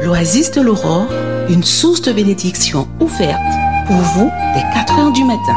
L'Oasis de l'Aurore, une source de bénédiction ouverte pour vous dès 4 heures du matin.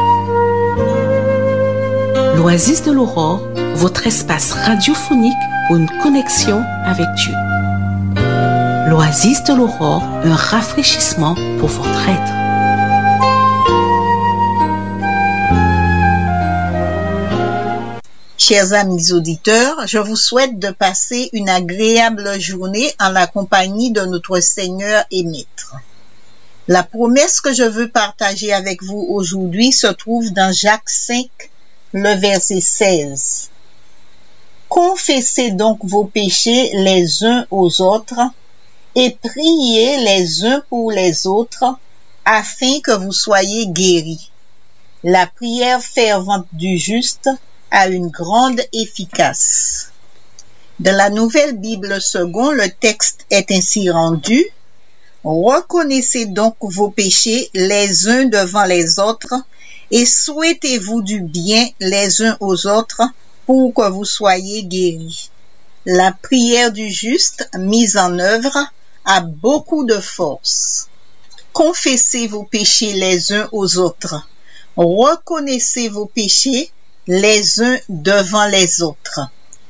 L'Oasis de l'Aurore, votre espace radiophonique pour une connexion avec Dieu. L'Oasis de l'Aurore, un rafraîchissement pour votre être. Chers amis auditeurs, je vous souhaite de passer une agréable journée en la compagnie de notre Seigneur et Maître. La promesse que je veux partager avec vous aujourd'hui se trouve dans Jacques 5, le verset 16. Confessez donc vos péchés les uns aux autres et priez les uns pour les autres afin que vous soyez guéris. La prière fervente du juste a une grande efficace. Dans la Nouvelle Bible seconde, le texte est ainsi rendu. Reconnaissez donc vos péchés les uns devant les autres et souhaitez-vous du bien les uns aux autres pour que vous soyez guéris. La prière du juste mise en œuvre a beaucoup de force. Confessez vos péchés les uns aux autres. Reconnaissez vos péchés les uns devant les autres.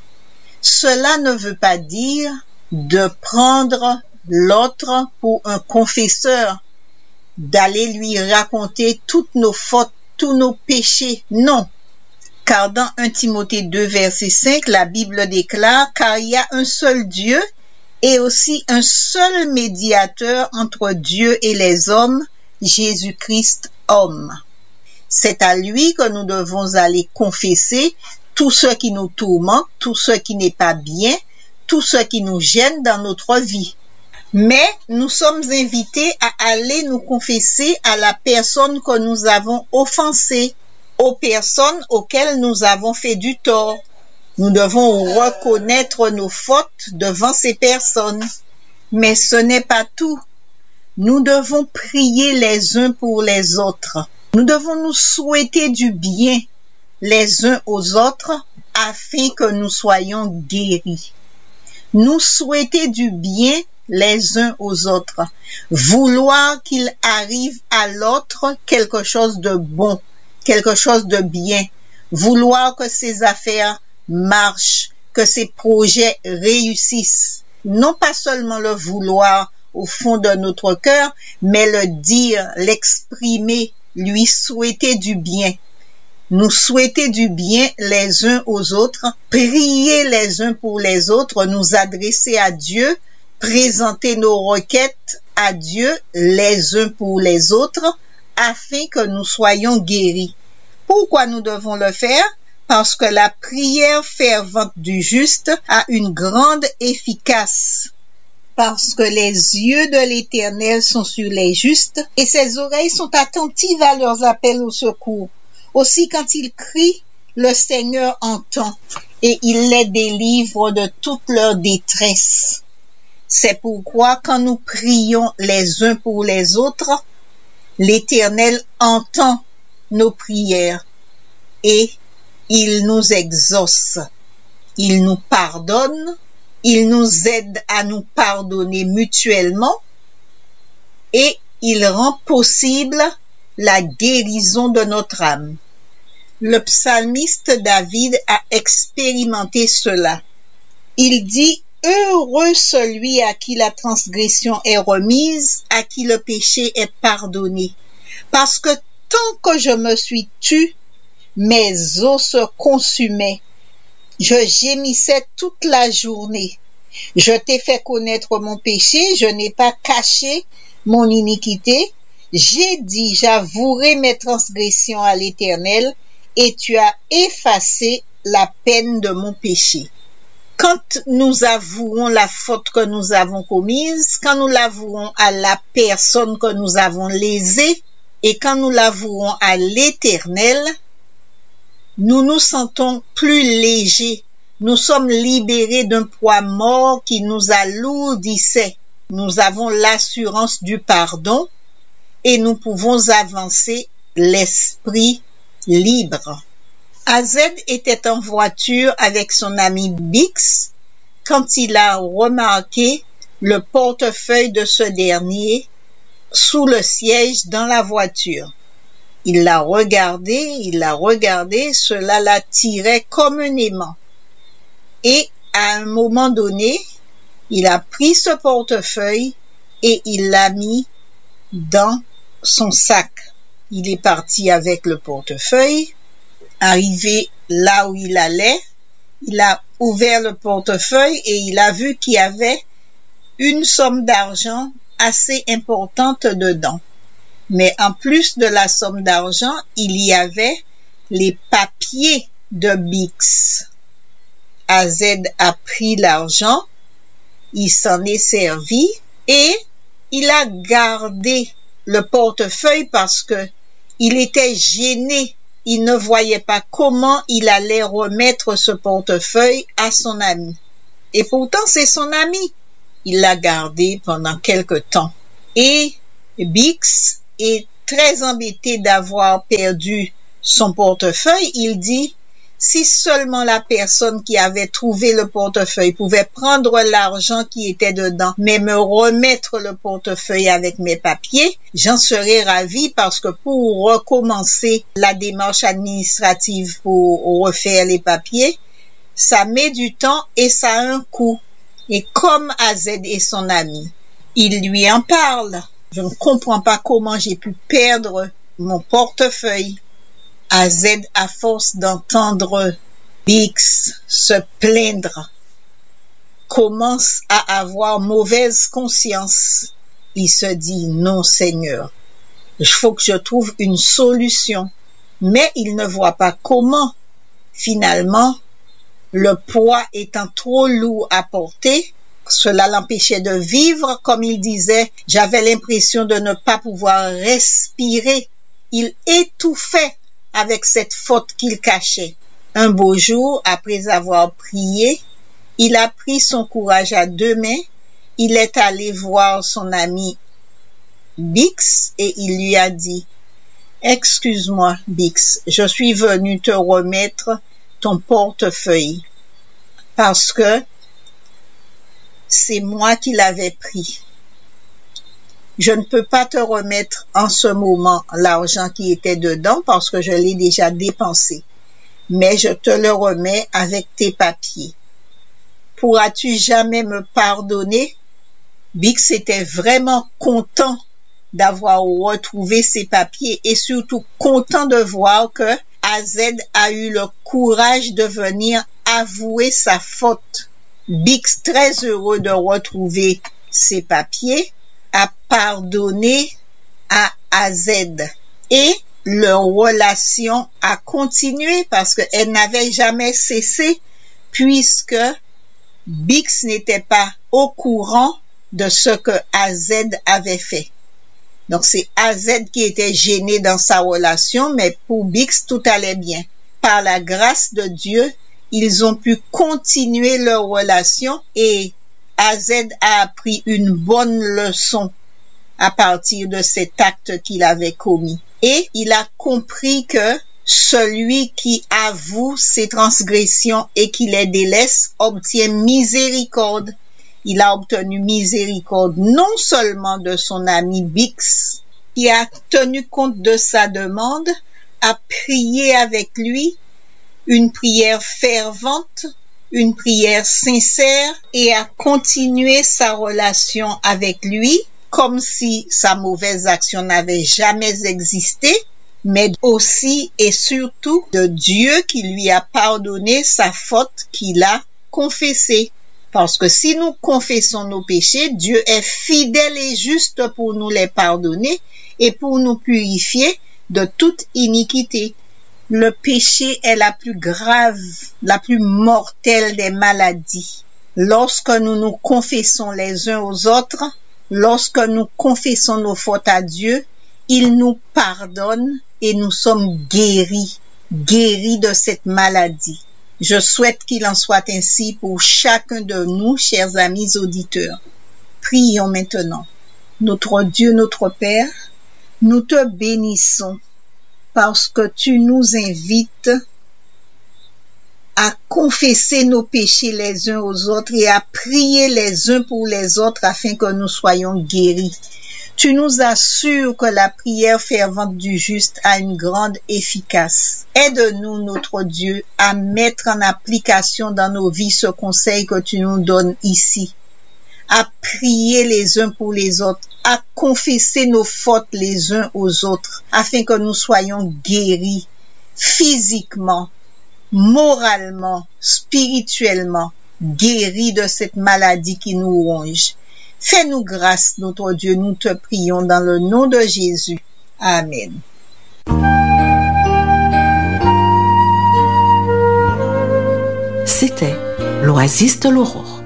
Cela ne veut pas dire de prendre l'autre pour un confesseur, d'aller lui raconter toutes nos fautes, tous nos péchés. Non. Car dans 1 Timothée 2, verset 5, la Bible déclare « Car il y a un seul Dieu et aussi un seul médiateur entre Dieu et les hommes, Jésus-Christ, homme. » C'est à lui que nous devons aller confesser tout ce qui nous tourmente, tout ce qui n'est pas bien, tout ce qui nous gêne dans notre vie. Mais nous sommes invités à aller nous confesser à la personne que nous avons offensée, aux personnes auxquelles nous avons fait du tort. Nous devons reconnaître nos fautes devant ces personnes. Mais ce n'est pas tout. Nous devons prier les uns pour les autres. Nous devons nous souhaiter du bien les uns aux autres afin que nous soyons guéris. Nous souhaiter du bien les uns aux autres. Vouloir qu'il arrive à l'autre quelque chose de bon, quelque chose de bien. Vouloir que ses affaires marchent, que ses projets réussissent. Non pas seulement le vouloir au fond de notre cœur, mais le dire, l'exprimer, lui souhaiter du bien. Nous souhaiter du bien les uns aux autres, prier les uns pour les autres, nous adresser à Dieu, présenter nos requêtes à Dieu les uns pour les autres, afin que nous soyons guéris. Pourquoi nous devons le faire? Parce que la prière fervente du juste a une grande efficace. Parce que les yeux de l'Éternel sont sur les justes et ses oreilles sont attentives à leurs appels au secours. Aussi, quand ils crient, le Seigneur entend et il les délivre de toute leur détresse. C'est pourquoi, quand nous prions les uns pour les autres, l'Éternel entend nos prières et il nous exauce. Il nous pardonne. Il nous aide à nous pardonner mutuellement et il rend possible la guérison de notre âme. Le psalmiste David a expérimenté cela. Il dit « Heureux celui à qui la transgression est remise, à qui le péché est pardonné. Parce que tant que je me suis tu, mes os se consumaient. Je gémissais toute la journée. Je t'ai fait connaître mon péché, je n'ai pas caché mon iniquité. J'ai dit, j'avouerai mes transgressions à l'Éternel, et tu as effacé la peine de mon péché. » Quand nous avouons la faute que nous avons commise, quand nous l'avouons à la personne que nous avons lésée, et quand nous l'avouons à l'Éternel, nous nous sentons plus légers. Nous sommes libérés d'un poids mort qui nous alourdissait. Nous avons l'assurance du pardon et nous pouvons avancer l'esprit libre. AZ était en voiture avec son ami Bix quand il a remarqué le portefeuille de ce dernier sous le siège dans la voiture. Il l'a regardé, cela l'attirait comme un aimant. Et à un moment donné, il a pris ce portefeuille et il l'a mis dans son sac. Il est parti avec le portefeuille. Arrivé là où il allait, il a ouvert le portefeuille et il a vu qu'il y avait une somme d'argent assez importante dedans. Mais en plus de la somme d'argent, il y avait les papiers de Bix. AZ a pris l'argent, il s'en est servi et il a gardé le portefeuille parce que il était gêné. Il ne voyait pas comment il allait remettre ce portefeuille à son ami. Et pourtant, c'est son ami. Il l'a gardé pendant quelque temps. Et Bix est très embêté d'avoir perdu son portefeuille. Il dit, si seulement la personne qui avait trouvé le portefeuille pouvait prendre l'argent qui était dedans, mais me remettre le portefeuille avec mes papiers, j'en serais ravi parce que pour recommencer la démarche administrative pour refaire les papiers, ça met du temps et ça a un coût. Et comme AZ est son ami, il lui en parle. Je ne comprends pas comment j'ai pu perdre mon portefeuille. AZ, à force d'entendre Bix se plaindre, commence à avoir mauvaise conscience. Il se dit, non Seigneur, il faut que je trouve une solution. Mais il ne voit pas comment. Finalement, le poids étant trop lourd à porter, cela l'empêchait de vivre. Comme il disait, j'avais l'impression de ne pas pouvoir respirer. Il étouffait avec cette faute qu'il cachait. Un beau jour, après avoir prié, il a pris son courage à deux mains, il est allé voir son ami Bix et il lui a dit, « Excuse-moi, Bix, je suis venu te remettre ton portefeuille parce que c'est moi qui l'avais pris. Je ne peux pas te remettre en ce moment l'argent qui était dedans parce que je l'ai déjà dépensé. Mais je te le remets avec tes papiers. Pourras-tu jamais me pardonner? » Bix était vraiment content d'avoir retrouvé ses papiers et surtout content de voir que AZ a eu le courage de venir avouer sa faute. Bix, très heureux de retrouver ses papiers, a pardonné à AZ et leur relation a continué parce qu'elle n'avait jamais cessé puisque Bix n'était pas au courant de ce que AZ avait fait. Donc c'est AZ qui était gêné dans sa relation, mais pour Bix tout allait bien. Par la grâce de Dieu, ils ont pu continuer leur relation et AZ a appris une bonne leçon à partir de cet acte qu'il avait commis. Et il a compris que celui qui avoue ses transgressions et qui les délaisse obtient miséricorde. Il a obtenu miséricorde non seulement de son ami Bix, qui a tenu compte de sa demande, a prié avec lui une prière fervente, une prière sincère et a continué sa relation avec lui comme si sa mauvaise action n'avait jamais existé, mais aussi et surtout de Dieu qui lui a pardonné sa faute qu'il a confessée. Parce que si nous confessons nos péchés, Dieu est fidèle et juste pour nous les pardonner et pour nous purifier de toute iniquité. Le péché est la plus grave, la plus mortelle des maladies. Lorsque nous nous confessons les uns aux autres, lorsque nous confessons nos fautes à Dieu, il nous pardonne et nous sommes guéris de cette maladie. Je souhaite qu'il en soit ainsi pour chacun de nous, chers amis auditeurs. Prions maintenant. Notre Dieu, notre Père, nous te bénissons parce que tu nous invites à confesser nos péchés les uns aux autres et à prier les uns pour les autres afin que nous soyons guéris. Tu nous assures que la prière fervente du juste a une grande efficace. Aide-nous, notre Dieu, à mettre en application dans nos vies ce conseil que tu nous donnes ici. À prier les uns pour les autres, à confesser nos fautes les uns aux autres, afin que nous soyons guéris physiquement, moralement, spirituellement, guéris de cette maladie qui nous ronge. Fais-nous grâce, notre Dieu, nous te prions dans le nom de Jésus. Amen. C'était l'Oasis de l'aurore.